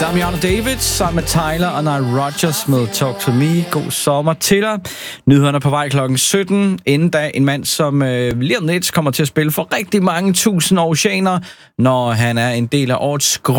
Damiano David sammen med Tyler og Nile Rodgers med Talk to Me. God sommer til dig. Nyhederne på vej klokken 17. Inden da en mand, som lige om lidt kommer til at spille for rigtig mange tusind oceaner, når han er en del af årets